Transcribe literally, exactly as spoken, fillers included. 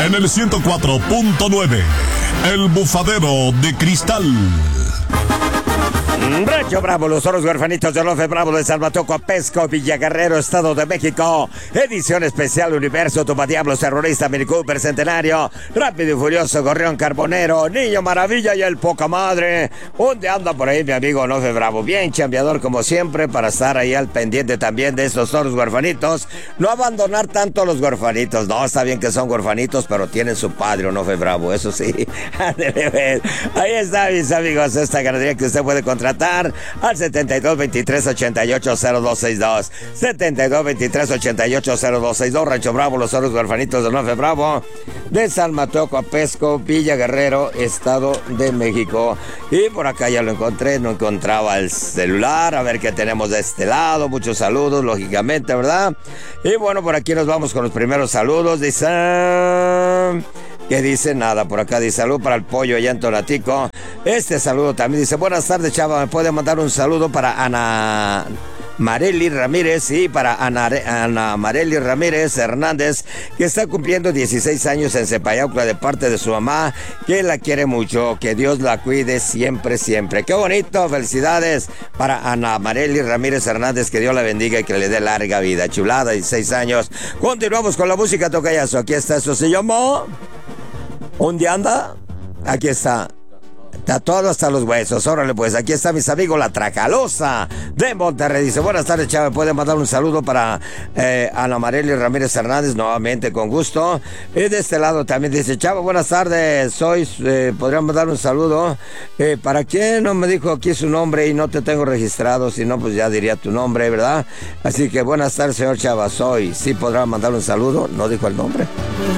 En el ciento cuatro punto nueve, El Bufadero de Cristal. Rancho Bravo, los oros huerfanitos de Nofe Bravo de Salvatocco, Pesco, Villaguerrero, Estado de México. Edición especial Universo, Tupa Diablos, Terrorista, Mini Cooper, Centenario, Rápido y Furioso, Gorrión Carbonero, Niño Maravilla y el Poca Madre. ¿Dónde anda por ahí mi amigo Nofe Bravo? Bien chambeador como siempre para estar ahí al pendiente también de esos oros huerfanitos. No abandonar tanto a los huerfanitos. No, está bien que son huerfanitos, pero tienen su padre, Nofe Bravo, eso sí. Ahí está, mis amigos, esta ganadería que usted puede contratar al setenta y dos veintitrés ochenta y ocho cero dos sesenta y dos. setenta y dos veintitrés ochenta y ocho cero dos sesenta y dos. Rancho Bravo, los oros huerfanitos de Nofe Bravo, de Salvatocco, Pesco, Villa Guerrero, Estado de México. Y por acá ya lo encontré, no encontraba el celular. A ver qué tenemos de este lado. Muchos saludos, lógicamente, ¿verdad? Y bueno, por aquí nos vamos con los primeros saludos. Dice... ¿Qué dice? Nada, por acá dice salud para el pollo allá en Tonatico. Este saludo también dice, buenas tardes, chava, ¿me puede mandar un saludo para Ana Marely Ramírez? Y para Ana, Ana Marely Ramírez Hernández, que está cumpliendo dieciséis años en Cepayaucla de parte de su mamá, que la quiere mucho, que Dios la cuide siempre, siempre. ¡Qué bonito! Felicidades para Ana Marely Ramírez Hernández, que Dios la bendiga y que le dé larga vida. Chulada, dieciséis años. Continuamos con la música, tocayazo. Aquí está, eso se llamó... ¿Dónde anda? Aquí está. Tatuado hasta los huesos. Órale, pues, aquí está mis amigos La Tracalosa de Monterrey. Dice, buenas tardes, chava. ¿Puede mandar un saludo para eh, Ana Marely Ramírez Hernández? Nuevamente, con gusto. Y de este lado también dice, chava, buenas tardes. Soy, eh, podría mandar un saludo. Eh, ¿Para quién? No me dijo aquí su nombre y no te tengo registrado. Si no, pues ya diría tu nombre, ¿verdad? Así que buenas tardes, señor Chava. Soy. ¿Sí podrá mandar un saludo? No dijo el nombre.